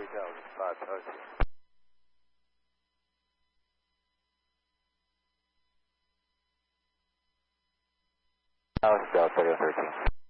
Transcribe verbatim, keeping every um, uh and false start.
three thousand five hundred. Dallas, Delta thirty-one thirteen.